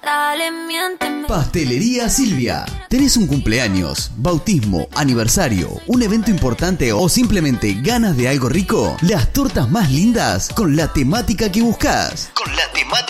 Dale, miénteme. Pastelería Silvia. ¿Tenés un cumpleaños, bautismo, aniversario, un evento importante o simplemente ganas de algo rico? Las tortas más lindas con la temática que buscás.